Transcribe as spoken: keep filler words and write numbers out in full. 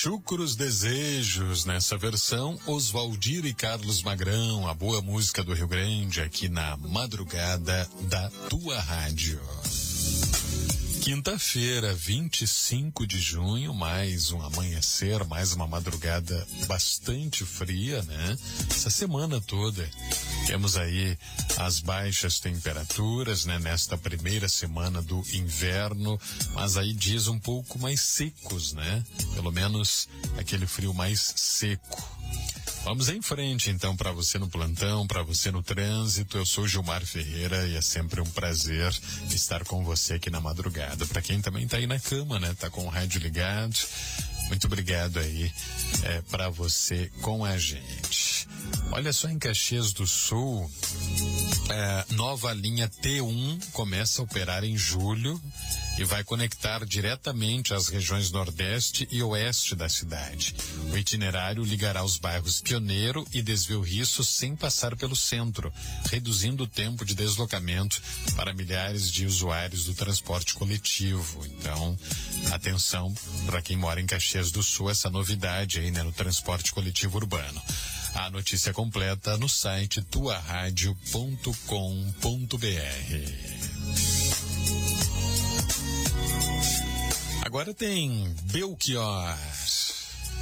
Chucros Desejos, nessa versão, Oswaldir e Carlos Magrão, a boa música do Rio Grande, aqui na madrugada da tua rádio. Quinta-feira, vinte e cinco de junho, mais um amanhecer, mais uma madrugada bastante fria, né? Essa semana toda temos aí as baixas temperaturas, né? Nesta primeira semana do inverno, mas aí dias um pouco mais secos, né? Pelo menos aquele frio mais seco. Vamos em frente, então, para você no plantão, para você no trânsito. Eu sou Gilmar Ferreira e é sempre um prazer estar com você aqui na madrugada. Para quem também tá aí na cama, né? Tá com o rádio ligado. Muito obrigado aí é, para você com a gente. Olha só, em Caxias do Sul, é, nova linha T um começa a operar em julho e vai conectar diretamente as regiões nordeste e oeste da cidade. O itinerário ligará os bairros Pioneiro e Desvio Risso sem passar pelo centro, reduzindo o tempo de deslocamento para milhares de usuários do transporte coletivo. Então, atenção para quem mora em Caxias do Sul, essa novidade aí, né, no transporte coletivo urbano. A notícia completa no site tua rádio ponto com ponto br. Agora tem Belchior.